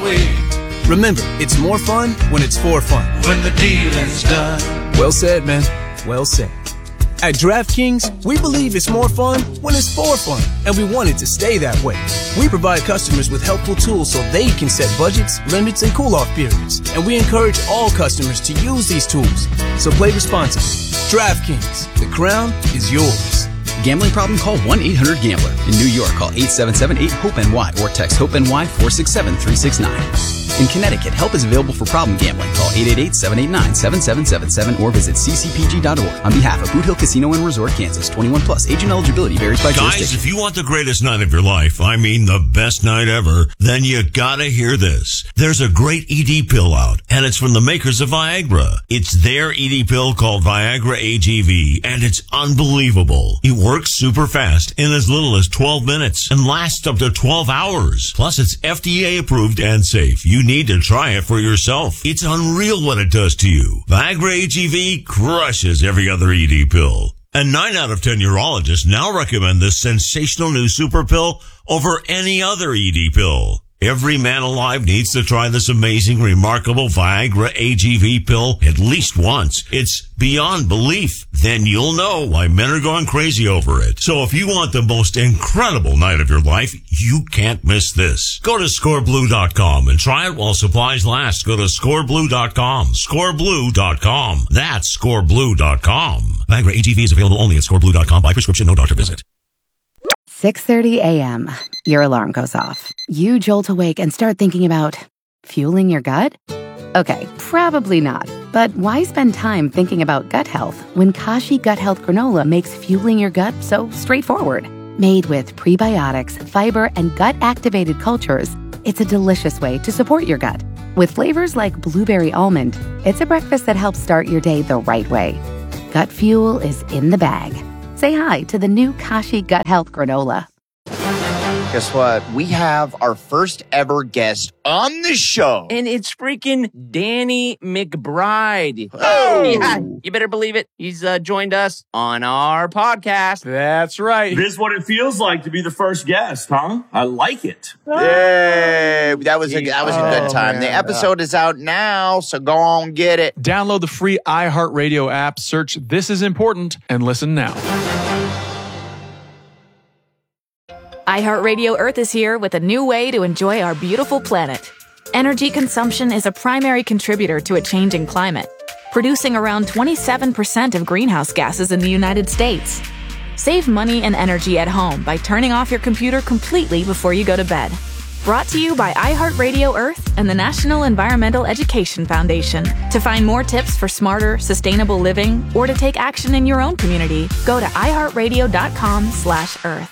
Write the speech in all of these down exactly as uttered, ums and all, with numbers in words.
way. Remember, it's more fun when it's for fun. When the dealing's done. Well said, man. Well said. At DraftKings, we believe it's more fun when it's for fun, and we want it to stay that way. We provide customers with helpful tools so they can set budgets, limits, and cool-off periods, and we encourage all customers to use these tools. So play responsibly. DraftKings, the crown is yours. Gambling problem? Call one eight hundred gambler. In New York, call eight seven seven eight hope N Y or text HOPE-NY four six seven three six nine. In Connecticut, help is available for problem gambling. Call eight eight eight seven eight nine seven seven seven seven or visit c c p g dot org. On behalf of Boot Hill Casino and Resort, Kansas, twenty-one plus. Age and eligibility varies by Guys, jurisdiction. if you want the greatest night of your life, I mean the best night ever, then you gotta hear this. There's a great E D pill out, and it's from the makers of Viagra. It's their E D pill called Viagra A G V, and it's unbelievable. It works super fast in as little as twelve minutes and lasts up to twelve hours. Plus, it's F D A approved and safe. You need to try it for yourself. It's unreal what it does to you. Viagra A G V crushes every other E D pill. And nine out of ten urologists now recommend this sensational new super pill over any other E D pill. Every man alive needs to try this amazing, remarkable Viagra A G V pill at least once. It's beyond belief. Then you'll know why men are going crazy over it. So if you want the most incredible night of your life, you can't miss this. Go to score blue dot com and try it while supplies last. Go to score blue dot com. score blue dot com. That's score blue dot com. Viagra A G V is available only at score blue dot com by prescription, no doctor visit. six thirty a.m. Your alarm goes off. You jolt awake and start thinking about fueling your gut? Okay, probably not. But why spend time thinking about gut health when Kashi Gut Health Granola makes fueling your gut so straightforward? Made with prebiotics, fiber, and gut-activated cultures, it's a delicious way to support your gut. With flavors like blueberry almond, it's a breakfast that helps start your day the right way. Gut fuel is in the bag. Say hi to the new Kashi Gut Health Granola. Guess what? We have our first ever guest on the show. And it's freaking Danny McBride. Oh! Yeah, you better believe it. He's uh, joined us on our podcast. That's right. This is what it feels like to be the first guest, huh? I like it. Yay! That was a, that was a good time. Oh, the man. episode is out now, so go on, get it. Download the free iHeartRadio app, search This Is Important, and listen now. iHeartRadio Earth is here with a new way to enjoy our beautiful planet. Energy consumption is a primary contributor to a changing climate, producing around twenty-seven percent of greenhouse gases in the United States. Save money and energy at home by turning off your computer completely before you go to bed. Brought to you by iHeartRadio Earth and the National Environmental Education Foundation. To find more tips for smarter, sustainable living, or to take action in your own community, go to iHeartRadio.com slash Earth.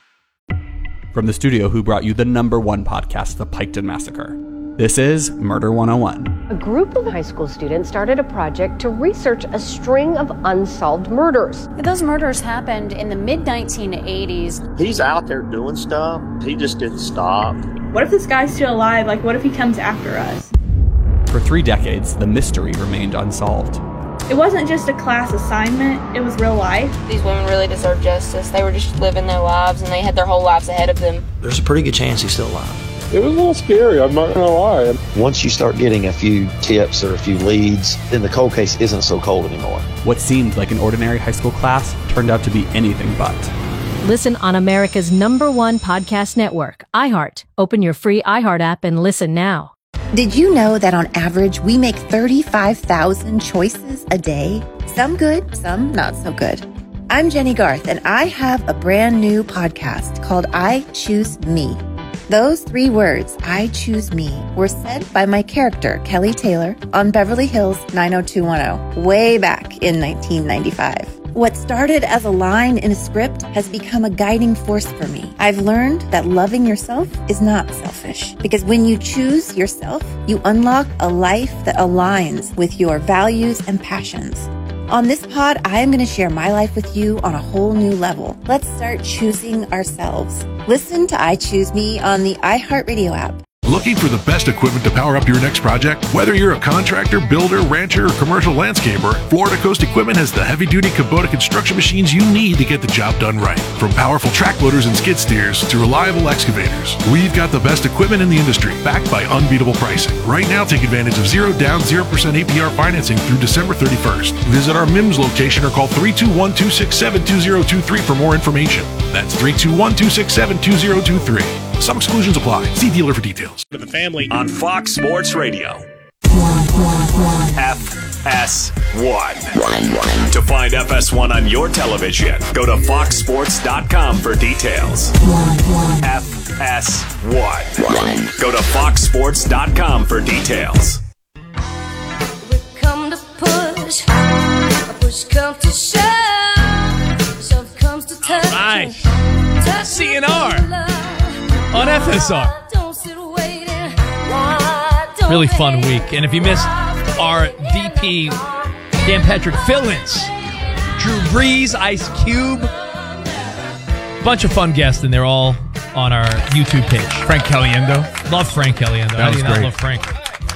From the studio who brought you the number one podcast, The Piketon Massacre, this is Murder one oh one. A group of high school students started a project to research a string of unsolved murders. Those murders happened in the mid nineteen eighties. He's out there doing stuff. He just didn't stop. What if this guy's still alive? Like, what if he comes after us? For three decades, the mystery remained unsolved. It wasn't just a class assignment, it was real life. These women really deserve justice. They were just living their lives and they had their whole lives ahead of them. There's a pretty good chance he's still alive. It was a little scary, I'm not gonna lie. Once you start getting a few tips or a few leads, then the cold case isn't so cold anymore. What seemed like an ordinary high school class turned out to be anything but. Listen on America's number one podcast network, iHeart. Open your free iHeart app and listen now. Did you know that on average, we make thirty-five thousand choices a day? Some good, some not so good. I'm Jenny Garth, and I have a brand new podcast called I Choose Me. Those three words, I choose me, were said by my character, Kelly Taylor, on Beverly Hills nine oh two one oh, way back in nineteen ninety-five. What started as a line in a script has become a guiding force for me. I've learned that loving yourself is not selfish, because when you choose yourself, you unlock a life that aligns with your values and passions. On this pod, I am going to share my life with you on a whole new level. Let's start choosing ourselves. Listen to I Choose Me on the iHeartRadio app. Looking for the best equipment to power up your next project? Whether you're a contractor, builder, rancher, or commercial landscaper, Florida Coast Equipment has the heavy-duty Kubota construction machines you need to get the job done right. From powerful track loaders and skid steers to reliable excavators, we've got the best equipment in the industry, backed by unbeatable pricing. Right now, take advantage of zero down, zero percent A P R financing through December thirty-first. Visit our M I M S location or call three two one, two six seven, two zero two three for more information. That's three two one, two six seven, two zero two three. Some exclusions apply. See dealer for details. To the family on Fox Sports Radio. F S one. To find F S one on your television, go to fox sports dot com for details. F S one. Go to fox sports dot com for details. Come to push, push come to shove, shove comes to touch. Right. C N R. On F S R. Really fun week. And if you missed our D P Dan Patrick fill-ins, Drew Brees, Ice Cube, bunch of fun guests, and they're all on our YouTube page. Frank Caliendo. Love Frank Caliendo. That How was do you not great. love Frank?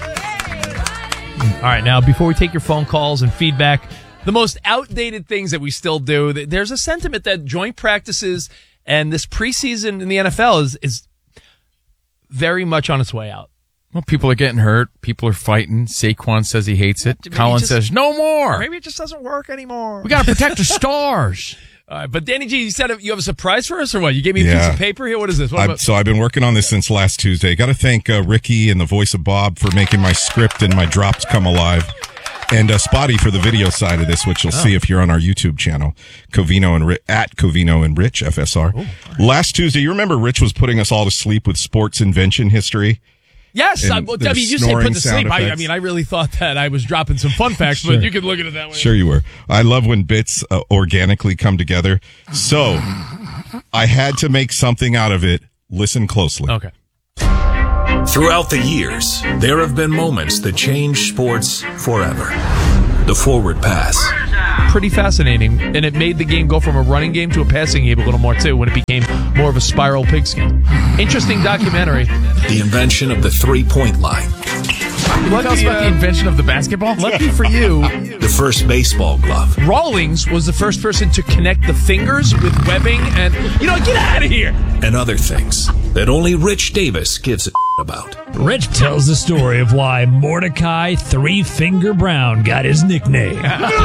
All right, now before we take your phone calls and feedback, the most outdated things that we still do, there's a sentiment that joint practices and this preseason in the N F L is is very much on its way out. Well, people are getting hurt. People are fighting. Saquon says he hates it. Maybe Colin just- says, no more. Maybe it just doesn't work anymore. We got to protect the stars. All right, but Danny G, you said you have a surprise for us or what? You gave me a piece Yeah. of paper here? What is this? What I've, about- so I've been working on this since last Tuesday. Got to thank uh, Ricky and the voice of Bob for making my script and my drops come alive. And uh, Spotty for the video side of this, which you'll Oh. see if you're on our YouTube channel, Covino and Ri- at Covino and Rich F S R. Ooh, Last Tuesday, you remember Rich was putting us all to sleep with sports invention history? Yes, I, And well, the I mean, you say snoring put to sound sleep. I, I effects. mean, I really thought that I was dropping some fun facts, Sure. but you could look at it that way. Sure you were. I love when bits uh, organically come together. So I had to make something out of it. Listen closely. Okay. Throughout the years, there have been moments that changed sports forever. The forward pass. Pretty fascinating, and it made the game go from a running game to a passing game a little more, too, when it became more of a spiral pigskin. Interesting documentary. The invention of the three-point line. Lucky, Tell us about the invention of the basketball. Lucky for you, The first baseball glove. Rawlings was the first person to connect the fingers with webbing and, you know, get out of here. And other things that only Rich Davis gives a about. Rich tells the story of why Mordecai Three Finger Brown got his nickname.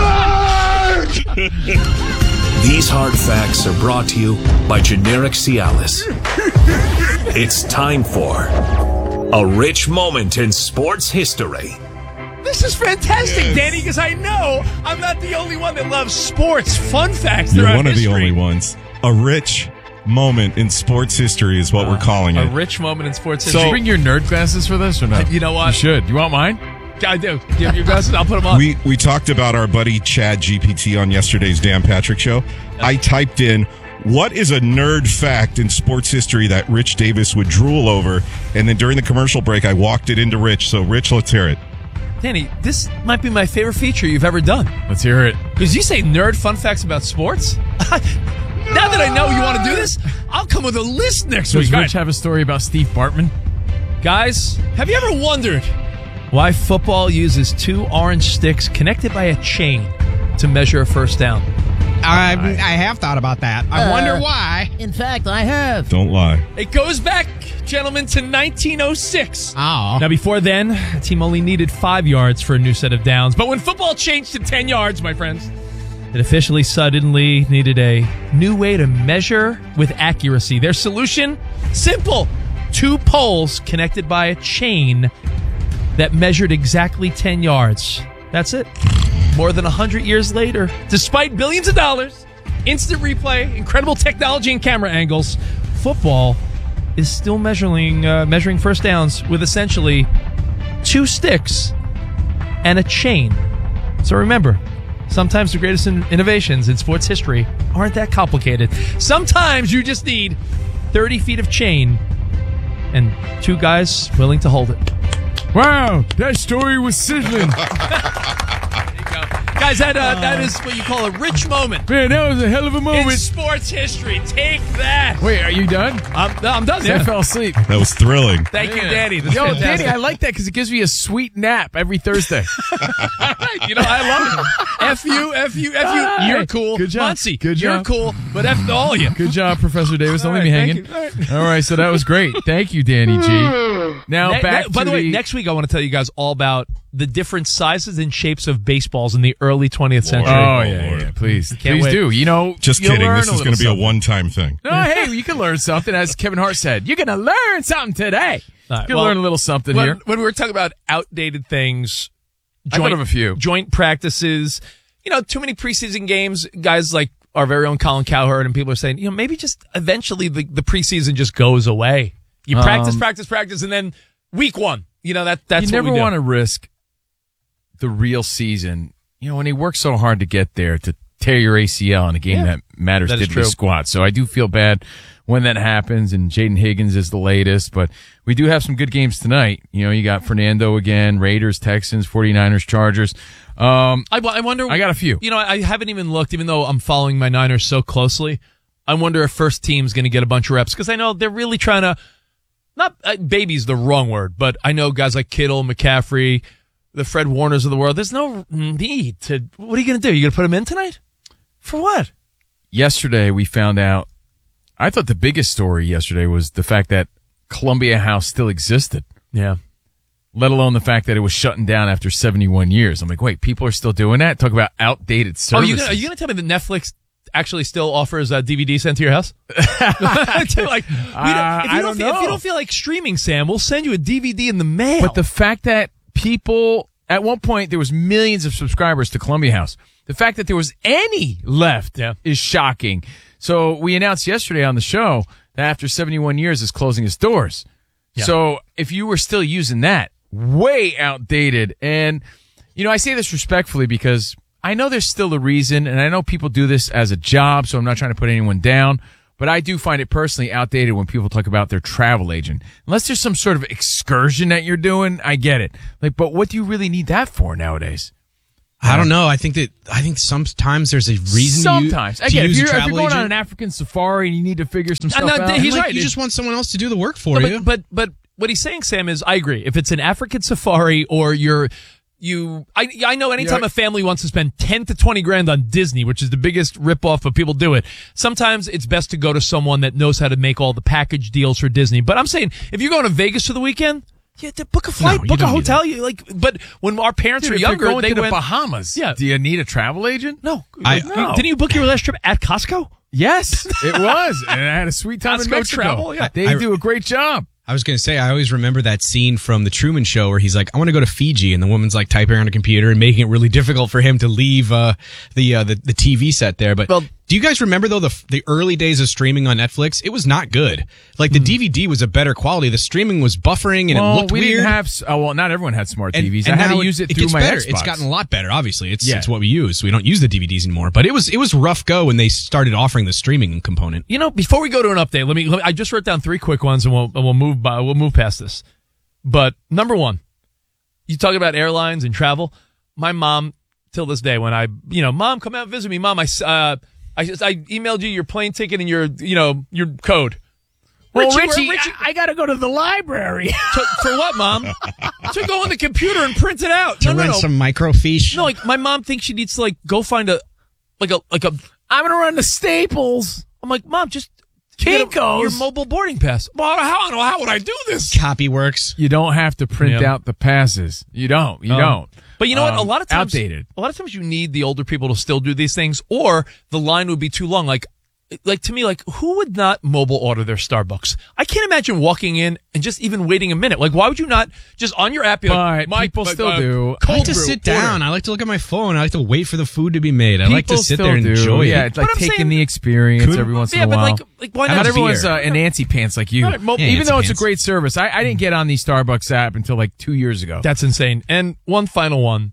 These hard facts are brought to you by Generic Cialis. It's time for a rich moment in sports history. This is fantastic, Yes. Danny, because I know I'm not the only one that loves sports fun facts. You're throughout one of history. the only ones. A rich moment in sports history is what we're calling A it. rich moment in sports Did history. you bring your nerd glasses for this or not? You know what? You should. You want mine? I do. Do you have your glasses? I'll put them on. We we talked about our buddy Chad G P T on yesterday's Dan Patrick show. I typed in, what is a nerd fact in sports history that Rich Davis would drool over? And then during the commercial break, I walked it into Rich. So, Rich, let's hear it. Danny, this might be my favorite feature you've ever done. Let's hear it. Because you say nerd fun facts about sports. Now that I know you want to do this, I'll come with a list next Does week. All Rich right. have a story about Steve Bartman? Guys, have you ever wondered why football uses two orange sticks connected by a chain to measure a first down? I, I have thought about that. I Uh, wonder why. In fact, I have. Don't lie. It goes back, gentlemen, to nineteen oh six. Oh. Now, before then, the team only needed five yards for a new set of downs. But when football changed to ten yards, my friends, it officially suddenly needed a new way to measure with accuracy. Their solution? Simple. Two poles connected by a chain that measured exactly ten yards. That's it. More than one hundred years later, despite billions of dollars, instant replay, incredible technology and camera angles, football is still measuring uh, measuring first downs with essentially two sticks and a chain. So remember, sometimes the greatest in- innovations in sports history aren't that complicated. Sometimes you just need thirty feet of chain and two guys willing to hold it. Wow, that story was sizzling. Guys, that uh, that is what you call a rich moment. Man, that was a hell of a moment. In sports history. Take that. Wait, are you done? I'm, no, I'm done. Yeah. Yeah. I fell asleep. That was thrilling. Thank Yeah. you, Danny. That's Yo, fantastic. Danny, I like that because it gives me a sweet nap every Thursday. You know, I love it. F you, F you, F you. You're cool. Good job. Muncie, Good you're job. cool, but F to all of you. Good job, Professor Davis. Don't All leave me right, hanging. thank you. All right, so that was great. Thank you, Danny G. Now Ne- back ne- by to the way, the- next week I want to tell you guys all about the different sizes and shapes of baseballs in the early twentieth century. Oh, yeah, yeah. Please. Can't Please wait. do. You know, Just you'll kidding. learn This is little going to be a something. one-time thing. No, hey, you can learn something. As Kevin Hart said, you're going to learn something today. All right, You'll well, learn a little something when, here. When we were talking about outdated things, I thought of a few. joint practices, you know, too many preseason games, guys like our very own Colin Cowherd and people are saying, you know, maybe just eventually the, the preseason just goes away. You practice, Um, practice, practice, and then week one, you know, that that's you what never we do. want to risk the real season. You know, when he worked so hard to get there to tear your A C L in a game Yeah. that matters That is diddly true. squat. So I do feel bad when that happens, and Jaden Higgins is the latest, but we do have some good games tonight. You know, you got Fernando again, Raiders, Texans, 49ers, Chargers. Um, I, I wonder. I got a few. You know, I haven't even looked, even though I'm following my Niners so closely. I wonder if first team's going to get a bunch of reps because I know they're really trying to. Not uh, baby's the wrong word, but I know guys like Kittle, McCaffrey, the Fred Warners of the world. There's no need to. What are you going to do? You going to put them in tonight? For what? Yesterday we found out. I thought the biggest story yesterday was the fact that Columbia House still existed. Yeah. Let alone the fact that it was shutting down after seventy-one years. I'm like, wait, people are still doing that? Talk about outdated Oh, services. you gonna, are you going to tell me that Netflix actually still offers a D V D sent to your house? like, we don't, Uh, if, you I don't don't feel, if you know. don't feel like streaming, Sam, we'll send you a D V D in the mail. But the fact that people, at one point, there was millions of subscribers to Columbia House. The fact that there was any left Yeah. is shocking. So we announced yesterday on the show that after seventy-one years, it's closing its doors. Yeah. So if you were still using that, way outdated. And, you know, I say this respectfully because I know there's still a reason, and I know people do this as a job, so I'm not trying to put anyone down. But I do find it personally outdated when people talk about their travel agent. Unless there's some sort of excursion that you're doing, I get it. Like, but what do you really need that for nowadays? I don't know. I think that I think sometimes there's a reason. Sometimes. to, u- to Again, if use you're, a if travel you're going agent. on an African safari and you need to figure some stuff no, out. he's Like, right. You It- just want someone else to do the work for No, you. but, but but what he's saying, Sam, is I agree. If it's an African safari or you're you, I I know anytime Yeah. a family wants to spend ten to twenty grand on Disney, which is the biggest ripoff, but people do it. Sometimes it's best to go to someone that knows how to make all the package deals for Disney. But I'm saying if you're going to Vegas for the weekend. Yeah, to book a flight, No, you book a don't need hotel. You like, but when our parents Dude, were if you're younger, going they to the went. Bahamas. Yeah. Do you need a travel agent? No, I- You- No. didn't you book your last trip at Costco? Yes, it was. And I had a sweet time in Costco Mexico. travel, yeah. They I- do a great job. I was going to say, I always remember that scene from The Truman Show where he's like, I want to go to Fiji. And the woman's like typing on a computer and making it really difficult for him to leave uh, the, uh, the the T V set there. But Well- do you guys remember, though, the the early days of streaming on Netflix? It was not good. Like, Hmm. the D V D was a better quality. The streaming was buffering and well, it looked we weird. didn't have. s- Oh, well, not everyone had smart and, T Vs. and I had now to use it, it through gets my better. Xbox. It's gotten a lot better, obviously. It's, Yeah. it's what we use. We don't use the D V Ds anymore. But it was it was rough go when they started offering the streaming component. You know, before we go to an update, let me. Let me I just wrote down three quick ones, and we'll and we'll move by. We'll move past this. But number one, you talk about airlines and travel. My mom, till this day, when I, you know, Mom, come out and visit me. Mom, I, uh, I, just, I emailed you your plane ticket and your, you know, your code. Well, Richie, Richie, Richie- I, I got to go to the library. To, for what, Mom? To go on the computer and print it out. To no, no, rent no. some microfiche. No, like my mom thinks she needs to like go find a, like a, like a. I'm gonna run to Staples. I'm like, Mom, just get a- Kinko's. your mobile boarding pass. Well, how, how would I do this? Copy works. You don't have to print Yeah. out the passes. You don't. You Um, don't. But you know what? A Um, lot of times, outdated. A lot of times, you need the older people to still do these things, or the line would be too long. Like, like to me, like who would not mobile order their Starbucks? I can't imagine walking in and just even waiting a minute. Like, why would you not just on your app? Be like, But "My- people uh, still uh, do. I like Cold to brew, sit down. order." I like to look at my phone. I like to wait for the food to be made. I like to People sit still there and do. enjoy Yeah, it. it's like But I'm taking saying- the experience Could- every once Yeah, in a but while. like, like why Not not? everyone's beer. uh, an Nancy pants like you. All right, mo- Yeah, Even Nancy though it's a pants. great service, I, I didn't get on the Starbucks app until like two years ago. That's insane. And one final one,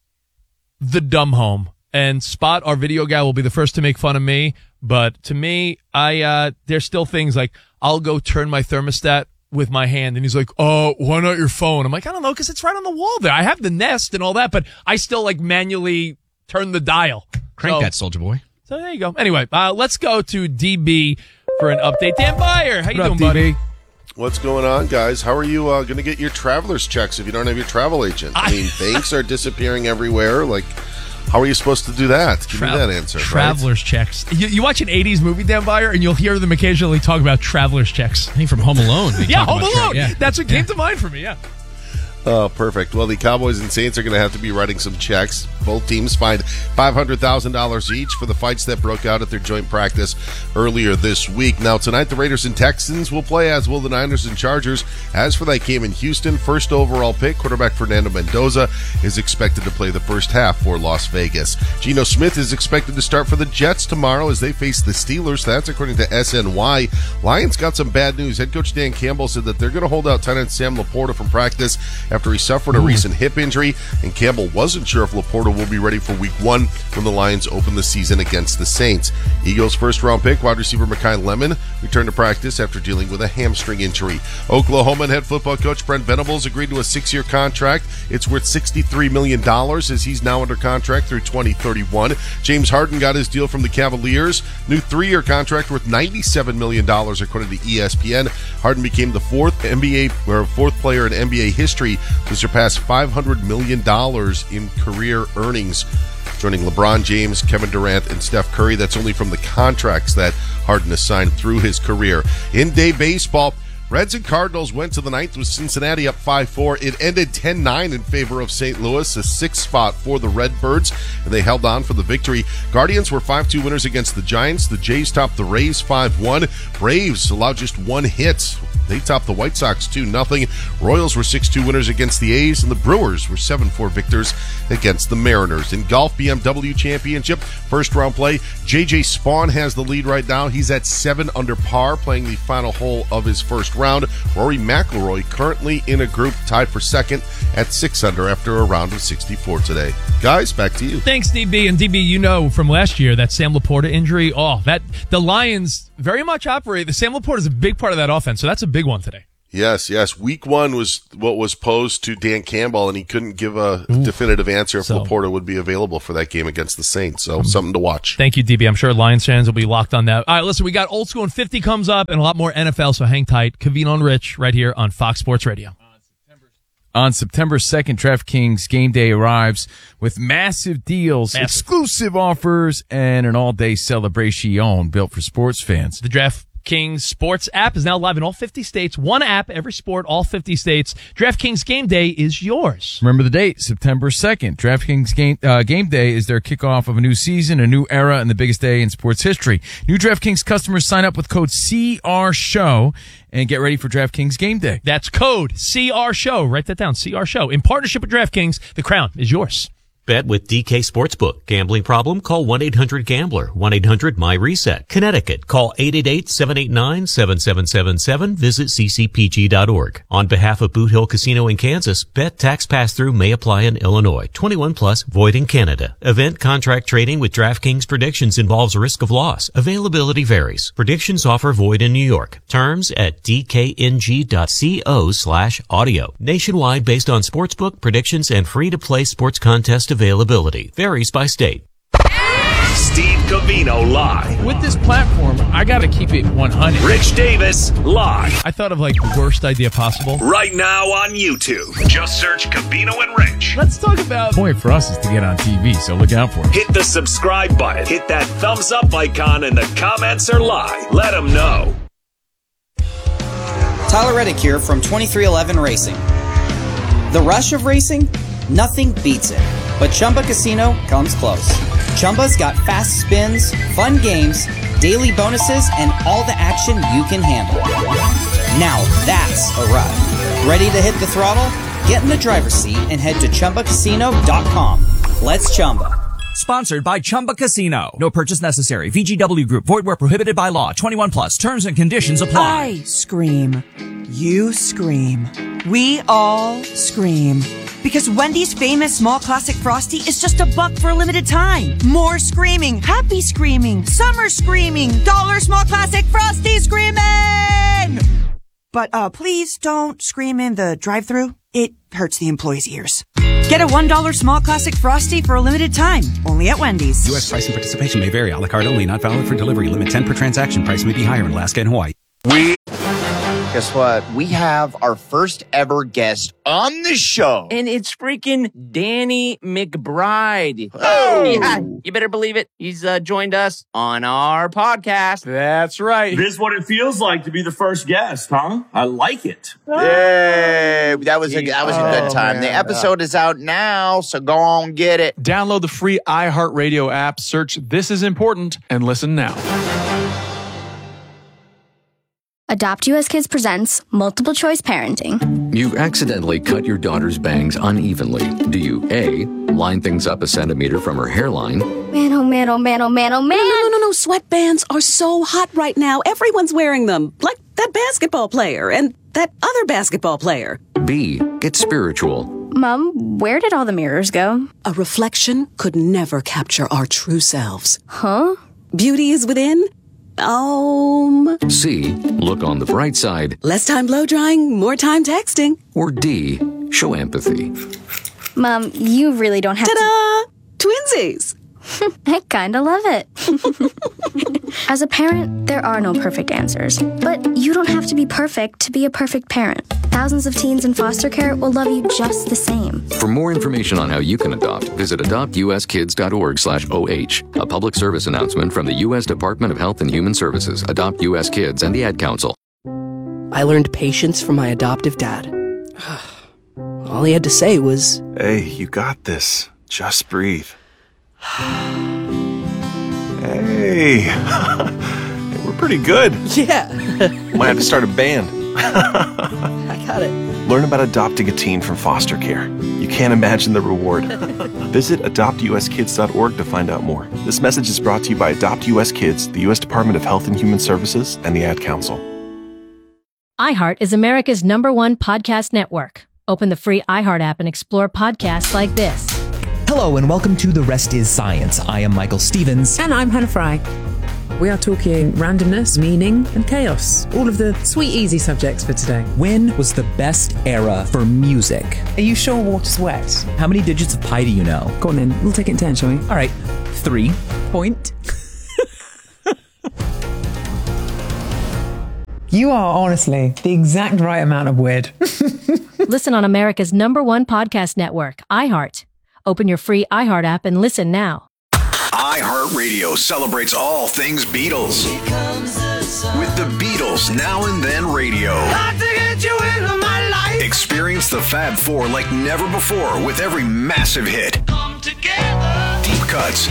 the dumb home. And Spot, our video guy, will be the first to make fun of me. But to me, I uh, there's still things like I'll go turn my thermostat with my hand, and he's like, "Oh, why not your phone?" I'm like, "I don't know, because it's right on the wall there. I have the Nest and all that, but I still like manually turn the dial. Crank so, that, Soldier Boy. So there you go. Anyway, uh, let's go to D B for an update. Dan Byer, how you What doing, up, buddy? D B? What's going on, guys? How are you uh, going to get your traveler's checks if you don't have your travel agent? I mean, banks are disappearing everywhere. Like, how are you supposed to do that? Give Tra- me that answer. Traveler's right? checks. You, you watch an eighties movie, Dan Byer, and you'll hear them occasionally talk about traveler's checks. I think from Home Alone. Yeah, Home Alone. Tra- yeah. That's what came to mind for me, yeah. Oh, perfect. Well, the Cowboys and Saints are going to have to be writing some checks. Both teams fined five hundred thousand dollars each for the fights that broke out at their joint practice earlier this week. Now, tonight, the Raiders and Texans will play, as will the Niners and Chargers. As for that game in Houston, first overall pick, quarterback Fernando Mendoza is expected to play the first half for Las Vegas. Geno Smith is expected to start for the Jets tomorrow as they face the Steelers. That's according to S N Y. Lions got some bad news. Head coach Dan Campbell said that they're going to hold out tight end Sam Laporta from practice after he suffered a recent hip injury, and Campbell wasn't sure if Laporta will be ready for week one when the Lions open the season against the Saints. Eagles' first-round pick, wide receiver Mekhi Lemon, returned to practice after dealing with a hamstring injury. Oklahoma head football coach Brent Venables agreed to a six-year contract. It's worth sixty-three million dollars as he's now under contract through twenty thirty-one. James Harden got his deal from the Cavaliers. New three-year contract worth ninety-seven million dollars according to E S P N. Harden became the fourth N B A or fourth player in N B A history to surpass five hundred million dollars in career earnings, joining LeBron James, Kevin Durant, and Steph Curry. That's only from the contracts that Harden has signed through his career. In-day baseball, Reds and Cardinals went to the ninth with Cincinnati up five four. It ended ten nine in favor of Saint Louis, a sixth spot for the Redbirds, and they held on for the victory. Guardians were five two winners against the Giants. The Jays topped the Rays five one. Braves allowed just one hit. They topped the White Sox two nothing. Royals were six two winners against the A's, and the Brewers were seven four victors against the Mariners. In golf, B M W Championship, first round play, J J Spawn has the lead right now. He's at seven under par, playing the final hole of his first round. Rory McIlroy currently in a group tied for second at six under after a round of sixty-four today. Guys, back to you. Thanks, D B. And D B, you know from last year that Sam Laporta injury. Oh, that the Lions very much operate. The Sam Laporta is a big part of that offense, so that's a big one today. Yes, yes. Week one was what was posed to Dan Campbell, and he couldn't give a Ooh. definitive answer if so. Laporta would be available for that game against the Saints. So um, something to watch. Thank you, D B. I'm sure Lions fans will be locked on that. All right, listen, we got Old School and fifty comes up and a lot more N F L, so hang tight. Covino and Rich right here on Fox Sports Radio. On September second, DraftKings Game Day arrives with massive deals, massive. exclusive offers, and an all-day celebration built for sports fans. The DraftKings Sports app is now live in all fifty states. One app, every sport, all fifty states. DraftKings Game Day is yours. Remember the date, September second. DraftKings Game, uh, Game Day is their kickoff of a new season, a new era, and the biggest day in sports history. New DraftKings customers sign up with code C R SHOW and get ready for DraftKings Game Day. That's code C R SHOW. Write that down, C R SHOW. In partnership with DraftKings, the crown is yours. Bet with D K Sportsbook. Gambling problem? Call one eight hundred gambler. one eight hundred my reset. Connecticut. Call eight eight eight, seven eight nine, seven seven seven seven. Visit c c p g dot org. On behalf of Boot Hill Casino in Kansas, bet tax pass-through may apply in Illinois. twenty-one plus, void in Canada. Event contract trading with DraftKings Predictions involves risk of loss. Availability varies. Predictions offer void in New York. Terms at d k n g dot co slash audio. Nationwide based on sportsbook, predictions, and free-to-play sports contest availability. Varies by state. Steve Covino live. With this platform, I got to keep it one hundred. Rich Davis live. I thought of like the worst idea possible. Right now on YouTube. Just search Covino and Rich. Let's talk about... The point for us is to get on T V, so look out for it. Hit the subscribe button. Hit that thumbs up icon, and the comments are live. Let them know. Tyler Reddick here from twenty-three eleven Racing. The rush of racing? Nothing beats it. But Chumba Casino comes close. Chumba's got fast spins, fun games, daily bonuses, and all the action you can handle. Now that's a ride. Ready to hit the throttle? Get in the driver's seat and head to chumba casino dot com. Let's Chumba. Sponsored by Chumba Casino. No purchase necessary. V G W Group. Void where prohibited by law. twenty-one plus. Terms and conditions apply. I scream. You scream. We all scream. Because Wendy's famous small classic Frosty is just a buck for a limited time. More screaming. Happy screaming. Summer screaming. Dollar small classic Frosty screaming! But uh, please don't scream in the drive-thru. It hurts the employees' ears. Get a one dollar small classic Frosty for a limited time, only at Wendy's. U S price and participation may vary. A la carte only, not valid for delivery. Limit ten per transaction. Price may be higher in Alaska and Hawaii. We... Guess what? We have our first ever guest on the show. And it's freaking Danny McBride. Oh! Yeah, you better believe it. He's uh, joined us on our podcast. That's right. This is what it feels like to be the first guest, huh? I like it. Yay! That was a, that was a good Oh, time. man. The episode is out now, so go on get it. Download the free iHeartRadio app, search This Is Important, and listen now. Adopt U S Kids presents Multiple Choice Parenting. You accidentally cut your daughter's bangs unevenly. Do you A, line things up a centimeter from her hairline? Man, oh man, oh man, oh man, oh man. No, no, no, no. Sweatbands are so hot right now. Everyone's wearing them. Like that basketball player and that other basketball player. B, get spiritual. Mom, where did all the mirrors go? A reflection could never capture our true selves. Huh? Beauty is within. Um. C, look on the bright side. Less time blow drying, more time texting. Or D, show empathy. Mom, you really don't have Ta-da! To... Twinsies! I kinda love it. As a parent, there are no perfect answers. But you don't have to be perfect to be a perfect parent. Thousands of teens in foster care will love you just the same. For more information on how you can adopt, visit adopt u s kids dot org slash O H. A public service announcement from the U S Department of Health and Human Services, Adopt U S Kids, and the Ad Council. I learned patience from my adoptive dad. All he had to say was, "Hey, you got this. Just breathe." Hey, we're pretty good. Yeah. Might have to start a band. I got it. Learn about adopting a teen from foster care. You can't imagine the reward. Visit adopt u s kids dot org to find out more. This message is brought to you by Adopt U S Kids, the U S Department of Health and Human Services, and the Ad Council. iHeart is America's number one podcast network. Open the free iHeart app and explore podcasts like this. Hello and welcome to The Rest is Science. I am Michael Stevens. And I'm Hannah Fry. We are talking randomness, meaning, and chaos. All of the sweet, easy subjects for today. When was the best era for music? Are you sure water's wet? How many digits of pi do you know? Go on then. We'll take it in turn, shall we? All right. Three. Point. You are, honestly, the exact right amount of weird. Listen on America's number one podcast network, iHeart. Open your free iHeart app and listen now. iHeartRadio celebrates all things Beatles. With the Beatles Now and Then Radio. Experience the Fab Four like never before with every massive hit. Deep cuts.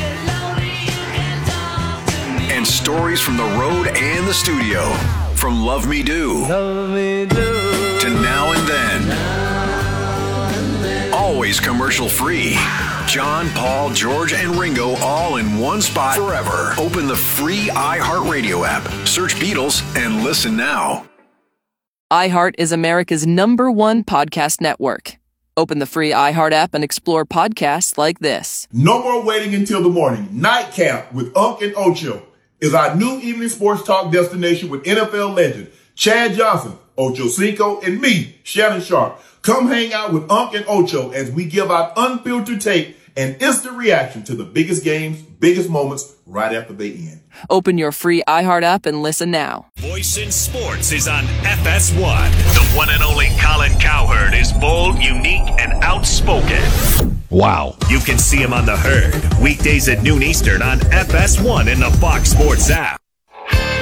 And stories from the road and the studio. From Love Me Do, Love Me Do to Now and Then. Always commercial free. John, Paul, George, and Ringo all in one spot forever. Open the free iHeartRadio app. Search Beatles and listen now. iHeart is America's number one podcast network. Open the free iHeart app and explore podcasts like this. No more waiting until the morning. Nightcap with Unc and Ocho is our new evening sports talk destination with N F L legend Chad Johnson, Ocho Cinco, and me, Shannon Sharp. Come hang out with Unc and Ocho as we give out unfiltered tape and instant reaction to the biggest games, biggest moments right after they end. Open your free iHeart app and listen now. Voice in Sports is on F S one. The one and only Colin Cowherd is bold, unique, and outspoken. Wow. You can see him on The Herd, weekdays at noon Eastern on F S one in the Fox Sports app.